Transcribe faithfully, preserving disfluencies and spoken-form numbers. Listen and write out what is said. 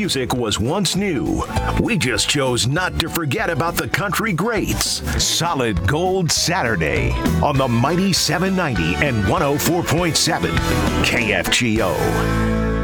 music was once new. We just chose not to forget about the country greats. Solid Gold Saturday on the Mighty seven ninety and one oh four point seven K F G O.